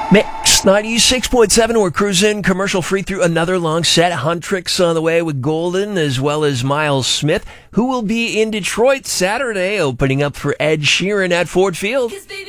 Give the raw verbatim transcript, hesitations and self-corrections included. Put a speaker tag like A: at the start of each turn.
A: Mix ninety-six point seven. We're cruising commercial free through another long set. Huntrix on the way with Golden, as well as Miles Smith, who will be in Detroit Saturday, opening up for Ed Sheeran at Ford Field.